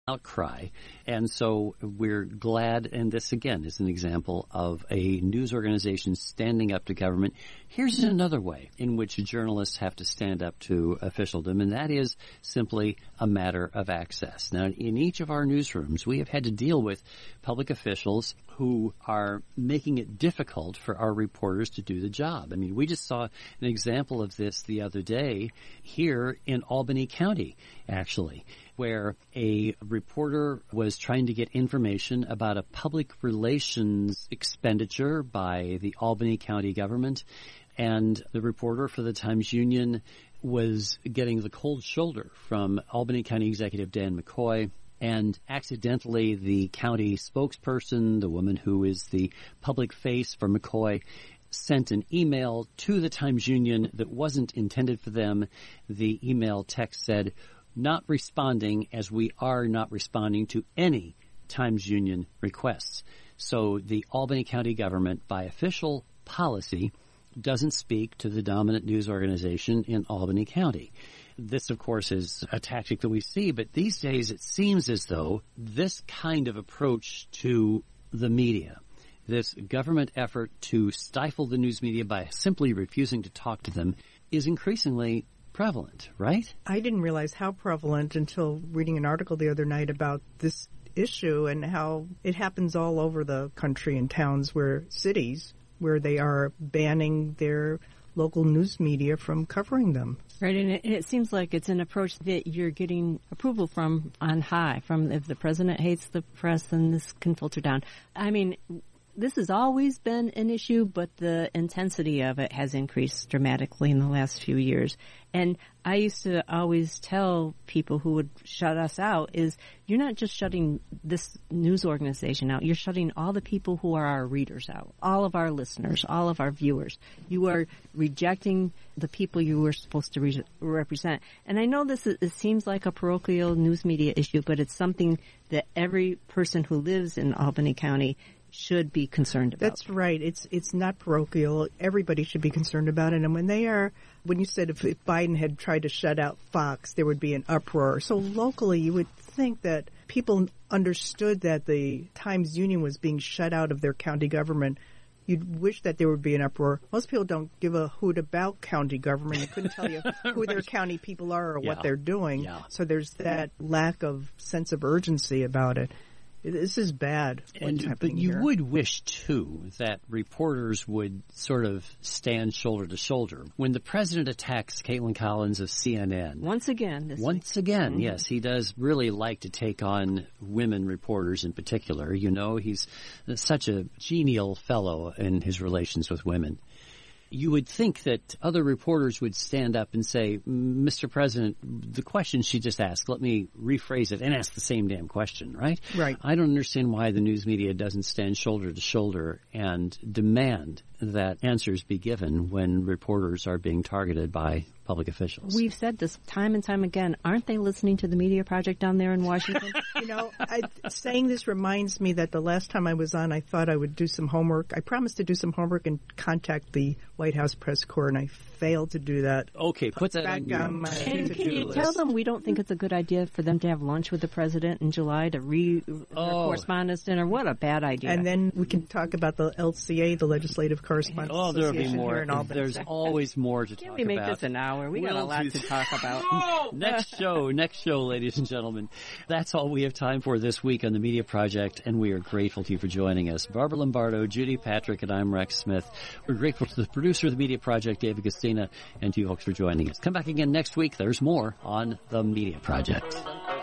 outcry. And so we're glad, and this again is an example of a news organization standing up to government. Here's another way in which journalists have to stand up to officialdom, and that is simply a matter of access. Now, in each of our newsrooms, we have had to deal with public officials who are making it difficult for our reporters to do the job. I mean, we just saw an example of this the other day here in Albany County, actually, where a reporter was trying to get information about a public relations expenditure by the Albany County government, and the reporter for the Times-Union was getting the cold shoulder from Albany County Executive Dan McCoy, and accidentally the county spokesperson, the woman who is the public face for McCoy, sent an email to the Times-Union that wasn't intended for them. The email text said, "Not responding, as we are not responding to any Times-Union requests." So the Albany County government, by official policy, doesn't speak to the dominant news organization in Albany County. This, of course, is a tactic that we see, but these days it seems as though this kind of approach to the media, this government effort to stifle the news media by simply refusing to talk to them, is increasingly prevalent, right? I didn't realize how prevalent until reading an article the other night about this issue and how it happens all over the country in towns cities where they are banning their local news media from covering them. Right, and it seems like it's an approach that you're getting approval from on high. From if the president hates the press, then this can filter down. I mean, this has always been an issue, but the intensity of it has increased dramatically in the last few years. And I used to always tell people who would shut us out is you're not just shutting this news organization out, you're shutting all the people who are our readers out, all of our listeners, all of our viewers. You are rejecting the people you were supposed to represent. And I know it seems like a parochial news media issue, but it's something that every person who lives in Albany County should be concerned about. That's right. It's not parochial. Everybody should be concerned about it. And when you said if Biden had tried to shut out Fox, there would be an uproar. So locally, you would think that people understood that the Times-Union was being shut out of their county government. You'd wish that there would be an uproar. Most people don't give a hoot about county government. They couldn't tell you who their county people are or what they're doing. Yeah. So there's that lack of sense of urgency about it. This is bad. But you would wish, too, that reporters would sort of stand shoulder to shoulder. When the president attacks Caitlin Collins of CNN. Once again, yes, he does really like to take on women reporters in particular. You know, he's such a genial fellow in his relations with women. You would think that other reporters would stand up and say, Mr. President, the question she just asked, let me rephrase it and ask the same damn question, right? Right. I don't understand why the news media doesn't stand shoulder to shoulder and demand that answers be given when reporters are being targeted by public officials. We've said this time and time again. Aren't they listening to the Media Project down there in Washington? You know, saying this reminds me that the last time I was on, I thought I would do some homework. I promised to do some homework and contact the White House press corps, and I failed to do that. Okay, put that on my to-do can you list. Tell them we don't think it's a good idea for them to have lunch with the president in July to correspondence dinner? What a bad idea. And then we can talk about the LCA, the Legislative Correspondence there'll Association be more. Here in Albany. There's always more to talk about. Can we make this an hour? We got a lot to talk about. Next show, ladies and gentlemen. That's all we have time for this week on the Media Project, and we are grateful to you for joining us. Barbara Lombardo, Judy Patrick, and I'm Rex Smith. We're grateful to the producer of the Media Project, David Castina, and to you folks for joining us. Come back again next week. There's more on the Media Project.